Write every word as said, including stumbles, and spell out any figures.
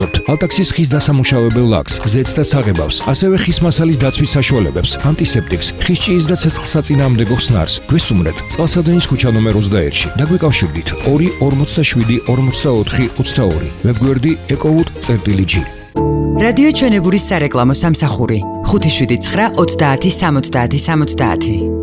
ალტაქსის ხის დასამუშავებელ ლაკს, ზეთს და საღებავს, ასევე ხის მასალის დაცვის საშუალებებს, ანტისეპტიკს, ხის ჭიის და ცეცხლსაწინააღმდეგო ხსნარს. გვესტუმრეთ წყალსადენის ქუჩა ნომერ ოცდაერთში. დაგვიკავშირდით ორი ორმოცდაშვიდი ორმოცდაოთხი ოცდაორი. ვებგვერდი ეკოვუთ წერტილი ჯი. რადიო ჩვენებურის სარეკლამო სამსახური ხუთი შვიდი ცხრა ოცდაათი სამოცდაათი სამოცდაათი.